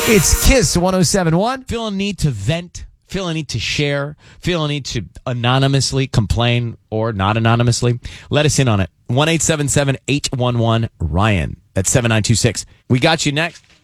It's Kiss 107.1. Feel a need to vent, feel a need to share, feel a need to anonymously complain or not anonymously? Let us in on it. 1-877-811-RYAN. That's 7926. We got you next.